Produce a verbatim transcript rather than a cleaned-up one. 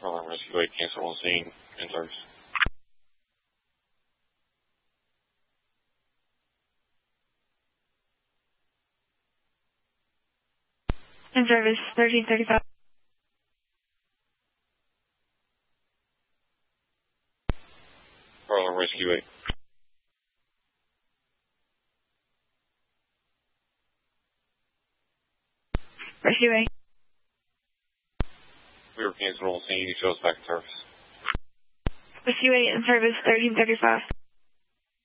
Alarm Rescue eight, cancel on scene, in service. In service, thirteen thirty-five. Alarm Rescue eight. Rescue eight. We were canceled on scene, you show us back in service. Rescue eight in service, thirteen thirty-five.